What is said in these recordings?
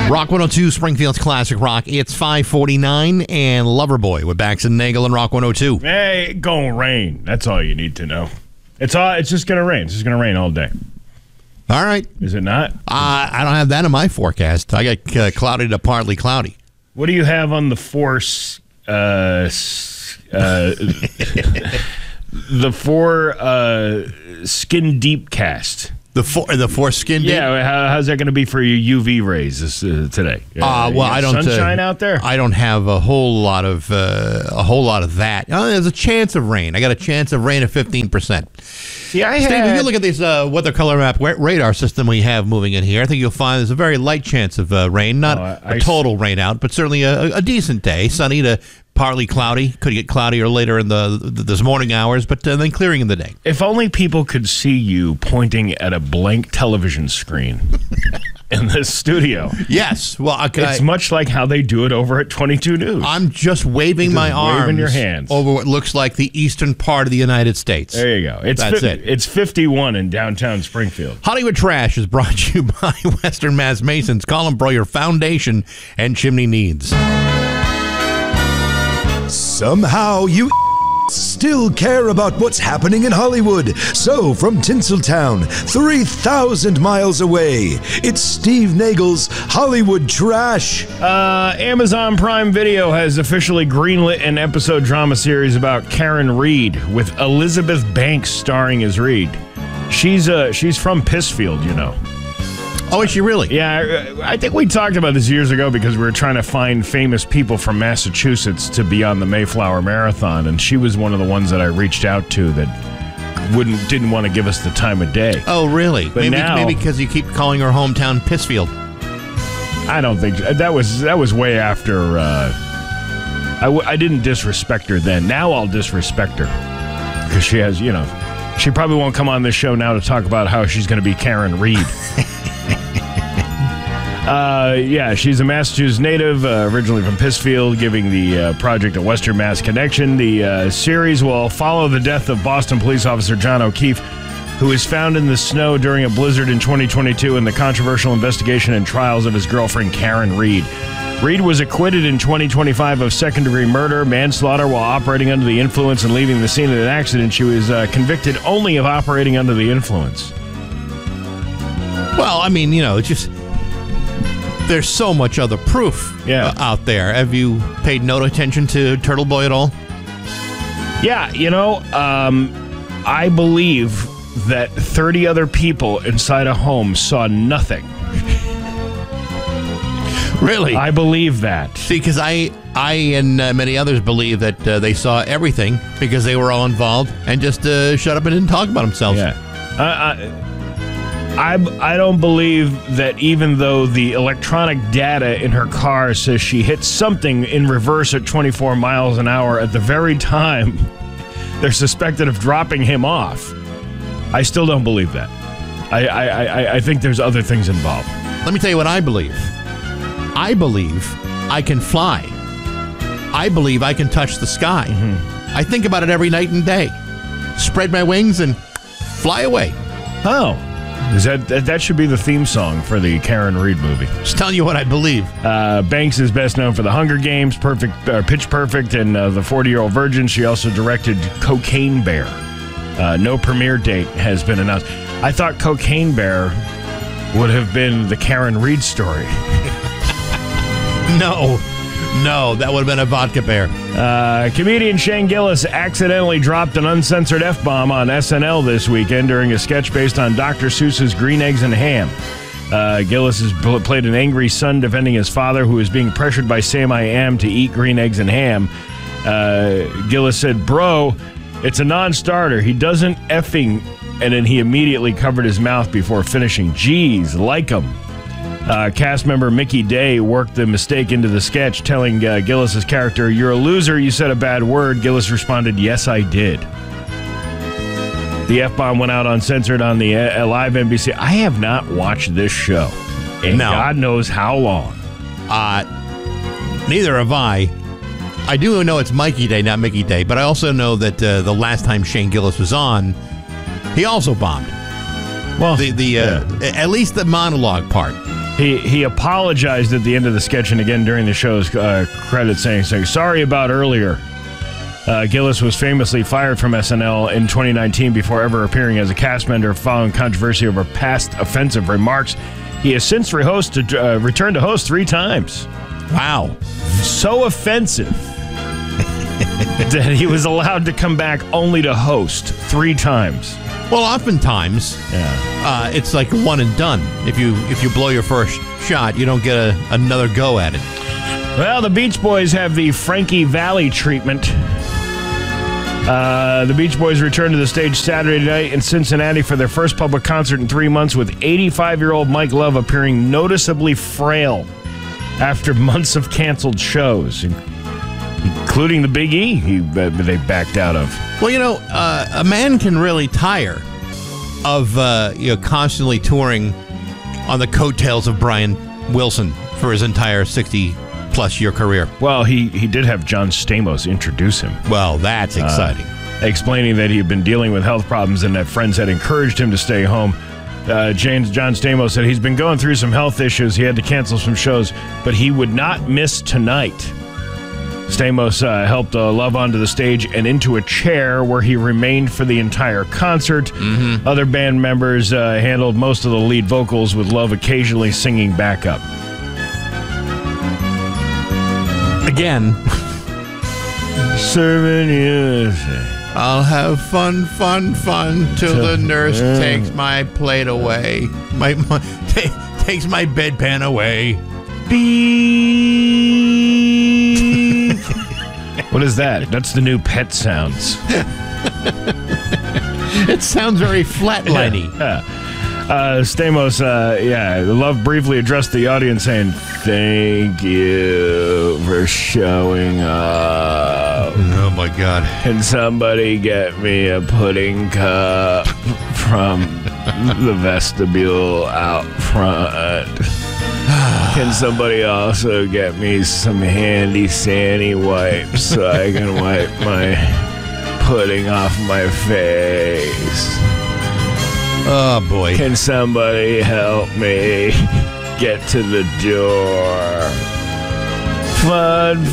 Rock 102, Springfield's Classic Rock. It's 5:49, and Loverboy with Bax and Nagel and Rock 102. Hey, it's gonna rain. That's all you need to know. It's just gonna rain. It's just gonna rain all day. All right. Is it not? I don't have that in my forecast. I got cloudy to partly cloudy. What do you have on the force? The skin deep cast. The foreskin. Yeah, how's that going to be for your UV rays today? Well, I don't sunshine out there. I don't have a whole lot of that. There's a chance of rain. I got a chance of rain of 15%. See, Steve, if you look at this weather color map radar system we have moving in here, I think you'll find there's a very light chance of rain. Not a total rain out, but certainly a decent day, sunny to partly cloudy. Could get cloudier later in this morning hours, but then clearing in the day. If only people could see you pointing at a blank television screen in this studio. Yes. Well, it's much like how they do it over at 22 News. I'm just waving my arms waving your hands over what looks like the eastern part of the United States. There you go. That's it. It's 51 in downtown Springfield. Hollywood Trash is brought to you by Western Mass Masons. Call them for your foundation and chimney needs. Somehow you still care about what's happening in Hollywood. So from Tinseltown, 3,000 miles away, it's Steve Nagel's Hollywood Trash. Amazon Prime Video has officially greenlit an episode drama series about Karen Reed with Elizabeth Banks starring as Reed. She's from Pissfield, you know. Oh, is she really? Yeah, I think we talked about this years ago because we were trying to find famous people from Massachusetts to be on the Mayflower Marathon, and she was one of the ones that I reached out to that didn't want to give us the time of day. Oh, really? But maybe because you keep calling her hometown Pissfield. I don't think that was way after. I didn't disrespect her then. Now I'll disrespect her because she has, she probably won't come on this show now to talk about how she's going to be Karen Reed. She's a Massachusetts native, originally from Pissfield, giving the project a Western Mass connection. The series will follow the death of Boston police officer John O'Keefe, who was found in the snow during a blizzard in 2022, and the controversial investigation and trials of his girlfriend, Karen Reed. Reed was acquitted in 2025 of second-degree murder, manslaughter while operating under the influence and leaving the scene of an accident. She was convicted only of operating under the influence. Well, I mean, it's just... There's so much other proof out there. Have you paid no attention to Turtle Boy at all? Yeah, I believe that 30 other people inside a home saw nothing. Really? I believe that. See, because I and many others believe that they saw everything because they were all involved and just shut up and didn't talk about themselves. Yeah. I don't believe that even though the electronic data in her car says she hit something in reverse at 24 miles an hour at the very time they're suspected of dropping him off, I still don't believe that. I think there's other things involved. Let me tell you what I believe. I believe I can fly. I believe I can touch the sky. Mm-hmm. I think about it every night and day. Spread my wings and fly away. Oh. That should be the theme song for the Karen Reed movie. Just telling you what I believe. Banks is best known for The Hunger Games, Pitch Perfect, and The 40-Year-Old Virgin. She also directed Cocaine Bear. No premiere date has been announced. I thought Cocaine Bear would have been the Karen Reed story. No, that would have been a vodka bear. Comedian Shane Gillis accidentally dropped an uncensored F-bomb on SNL this weekend during a sketch based on Dr. Seuss's Green Eggs and Ham. Gillis has played an angry son defending his father, who is being pressured by Sam I Am to eat green eggs and ham. Gillis said, "Bro, it's a non-starter. He doesn't effing..." And then he immediately covered his mouth before finishing. Geez, like him. Cast member Mickey Day worked the mistake into the sketch, telling Gillis's character, "You're a loser, you said a bad word." Gillis responded, "Yes, I did." The F-bomb went out uncensored on the live NBC. I have not watched this show in God knows how long. Neither have I. I do know it's Mikey Day, not Mickey Day, but I also know that the last time Shane Gillis was on, he also bombed. Well, at least the monologue part. He apologized at the end of the sketch and again during the show's credits saying, sorry about earlier. Gillis was famously fired from SNL in 2019 before ever appearing as a cast member following controversy over past offensive remarks. He has since returned to host 3 times. Wow. So offensive that he was allowed to come back only to host 3 times. Well, oftentimes, it's like one and done. If you blow your first shot, you don't get another go at it. Well, the Beach Boys have the Frankie Valli treatment. The Beach Boys returned to the stage Saturday night in Cincinnati for their first public concert in 3 months, with 85-year-old Mike Love appearing noticeably frail after months of canceled shows, including the Big E they backed out of. Well, a man can really tire of constantly touring on the coattails of Brian Wilson for his entire 60-plus year career. Well, he did have John Stamos introduce him. Well, that's exciting. Explaining that he had been dealing with health problems and that friends had encouraged him to stay home. John Stamos said he's been going through some health issues. He had to cancel some shows, but he would not miss tonight. Stamos helped Love onto the stage and into a chair where he remained for the entire concert. Mm-hmm. Other band members handled most of the lead vocals, with Love occasionally singing backup. Again. Serving you. I'll have fun till the nurse takes my plate away. Takes my bedpan away. Beep. What is that? That's the new Pet Sounds. It sounds very flatliney. Stamos, Love briefly addressed the audience saying, "Thank you for showing up." Oh, my God. Can somebody get me a pudding cup from the vestibule out front? Can somebody also get me some handy Sandy wipes so I can wipe my pudding off my face? Oh, boy. Can somebody help me get to the door? Fun.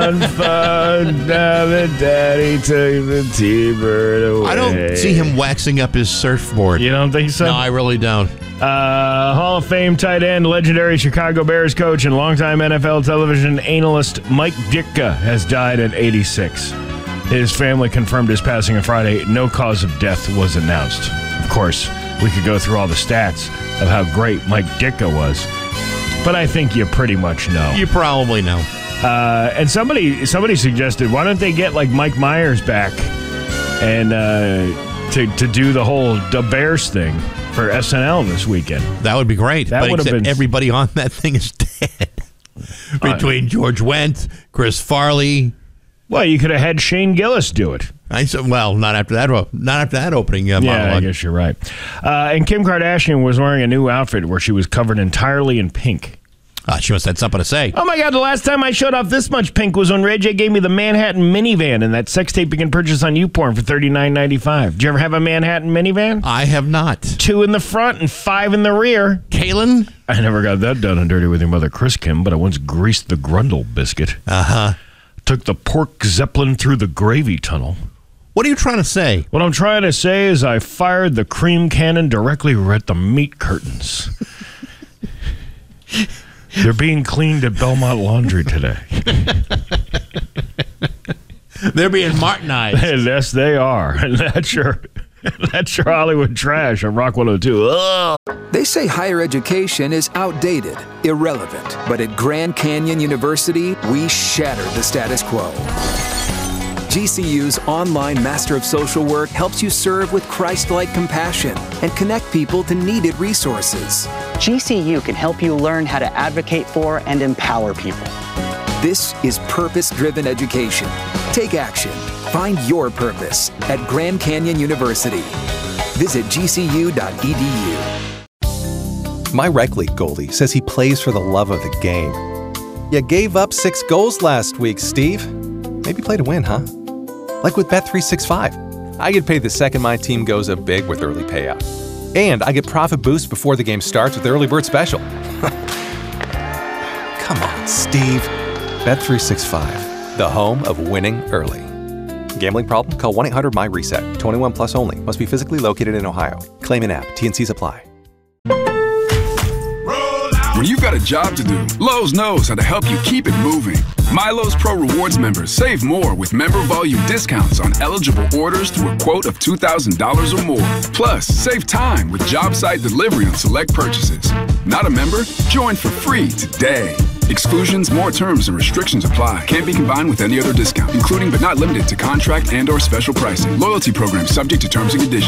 Now that Daddy took the T-Bird away. I don't see him waxing up his surfboard. You don't think so? No, I really don't. Hall of Fame tight end, legendary Chicago Bears coach, and longtime NFL television analyst Mike Ditka has died at 86. His family confirmed his passing on Friday. No cause of death was announced. Of course, we could go through all the stats of how great Mike Ditka was, but I think you pretty much know. You probably know. And somebody suggested, why don't they get like Mike Myers back and to do the whole The Bears thing for SNL this weekend? That would be great. That would have been. Everybody on that thing is dead. Between George Wendt, Chris Farley. Well, you could have had Shane Gillis do it. Not after that opening monologue. Yeah, I guess you're right. And Kim Kardashian was wearing a new outfit where she was covered entirely in pink. She must have had something to say. Oh, my God, the last time I showed off this much pink was when Ray J gave me the Manhattan minivan and that sex tape you can purchase on YouPorn for $39.95. Did you ever have a Manhattan minivan? I have not. 2 in the front and 5 in the rear. Kaylin? I never got that done on Dirty With Your Mother, Chris Kim, but I once greased the Grundle biscuit. Uh-huh. Took the pork Zeppelin through the gravy tunnel. What are you trying to say? What I'm trying to say is I fired the cream cannon directly at the meat curtains. They're being cleaned at Belmont Laundry today. They're being martinized. Yes, they are. That's your Hollywood trash on Rock 102. Ugh. They say higher education is outdated, irrelevant. But at Grand Canyon University, we shattered the status quo. GCU's online Master of Social Work helps you serve with Christ-like compassion and connect people to needed resources. GCU can help you learn how to advocate for and empower people. This is purpose-driven education. Take action. Find your purpose at Grand Canyon University. Visit gcu.edu. My rec league goalie says he plays for the love of the game. You gave up 6 goals last week, Steve. Maybe play to win, huh? Like with Bet365. I get paid the second my team goes up big with early payout. And I get profit boosts before the game starts with the Early Bird Special. Come on, Steve. Bet365, the home of winning early. Gambling problem? Call 1-800-MY-RESET. 21 plus only. Must be physically located in Ohio. Claim in app. T&Cs apply. When you've got a job to do, Lowe's knows how to help you keep it moving. My Lowe's Pro Rewards members save more with member volume discounts on eligible orders through a quote of $2,000 or more. Plus, save time with job site delivery on select purchases. Not a member? Join for free today. Exclusions, more terms and restrictions apply. Can't be combined with any other discount, including but not limited to contract and/or special pricing. Loyalty program subject to terms and conditions.